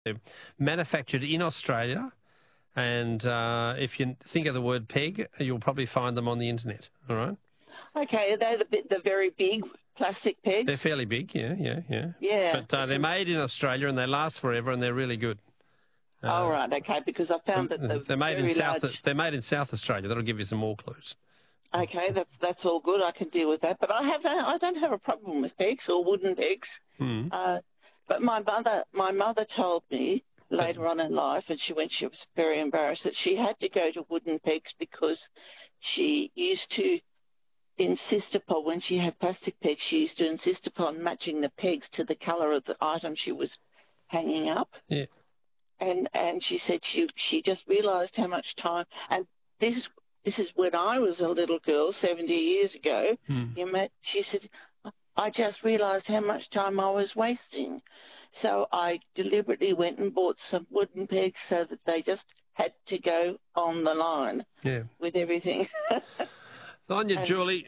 They're manufactured in Australia, and if you think of the word peg, you'll probably find them on the internet, all right? Okay, are they the very big plastic pegs? They're fairly big, yeah. Yeah. But they're made in Australia and they last forever and they're really good. Right, okay, because I found that they're made in South Australia. That'll give you some more clues. Okay, that's all good. I can deal with that. But I don't have a problem with pegs or wooden pegs. But my mother told me later on in life, and she was very embarrassed, that she had to go to wooden pegs because she used to insist upon, when she had plastic pegs, she used to insist upon matching the pegs to the colour of the item she was hanging up. Yeah. And she said she just realised how much time, and this is when I was a little girl 70 years ago. She said, I just realised how much time I was wasting. So I deliberately went and bought some wooden pegs so that they just had to go on the line with everything. On you, Julie.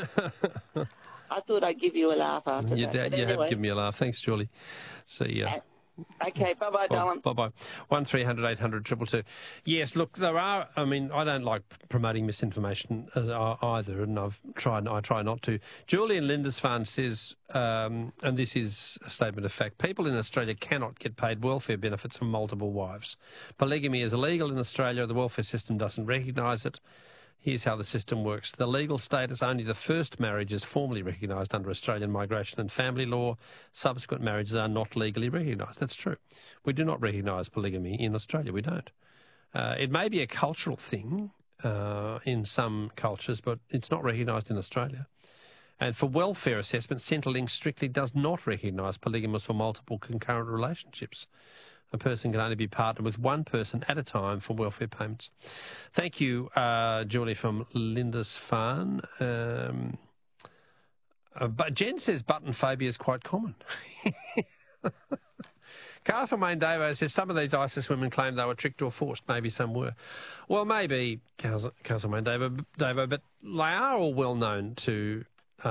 I thought I'd give you a laugh after that. You have given me a laugh. Thanks, Julie. See ya. Okay, bye-bye, darling. Bye-bye. 1300 800 222. Yes, look, I don't like promoting misinformation either, and I try not to. Julian Lindisfarne says, and this is a statement of fact, people in Australia cannot get paid welfare benefits from multiple wives. Polygamy is illegal in Australia. The welfare system doesn't recognise it. Here's how the system works. The legal status, only the first marriage is formally recognised under Australian migration and family law. Subsequent marriages are not legally recognised. That's true. We do not recognise polygamy in Australia. We don't. It may be a cultural thing in some cultures, but it's not recognised in Australia. And for welfare assessment, Centrelink strictly does not recognise polygamous or multiple concurrent relationships. A person can only be partnered with one person at a time for welfare payments. Thank you, Julie from Lindisfarne. But Jen says button phobia is quite common. Castlemaine Davo says some of these ISIS women claimed they were tricked or forced. Maybe some were. Well, maybe, Castlemaine Davo, but they are all well known to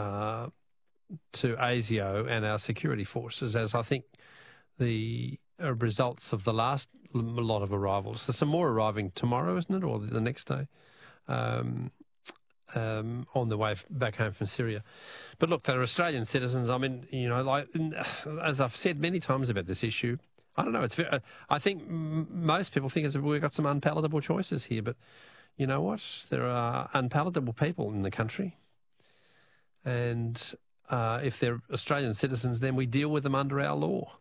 ASIO and our security forces, as I think the results of the last lot of arrivals. There's some more arriving tomorrow, isn't it, or the next day, on the way back home from Syria. But look, they're Australian citizens. I mean, as I've said many times about this issue, I don't know. I think most people think we've got some unpalatable choices here, but you know what? There are unpalatable people in the country, and if they're Australian citizens, then we deal with them under our law.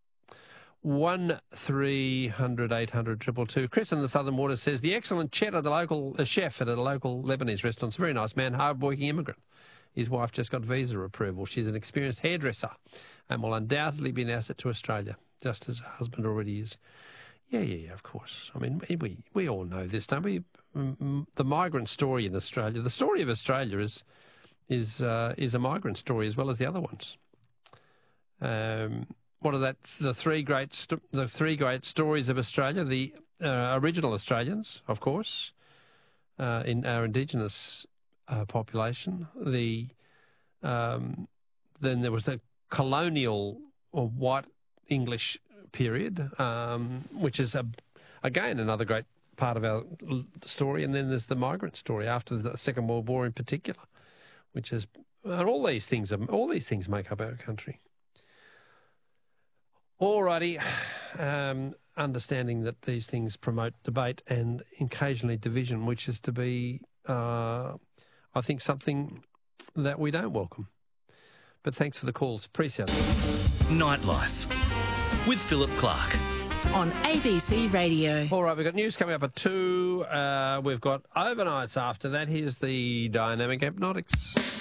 1300 800 222. Chris in the Southern Waters says the excellent chef at a local Lebanese restaurant. It's a very nice man, hard-working immigrant. His wife just got visa approval. She's an experienced hairdresser and will undoubtedly be an asset to Australia, just as her husband already is. Yeah, of course. I mean, we all know this, don't we? The migrant story in Australia. The story of Australia is a migrant story as well as the other ones. What are that? The three great stories of Australia. The original Australians, of course, in our Indigenous population. Then there was the colonial or white English period, which is again another great part of our story. And then there's the migrant story after the Second World War, in particular, which is all these things make up our country. Alrighty, understanding that these things promote debate and occasionally division, which is to be, I think, something that we don't welcome. But thanks for the calls. Appreciate it. Nightlife with Philip Clark on ABC Radio. All right, we've got news coming up at 2. We've got overnights after that. Here's the Dynamic Hypnotics.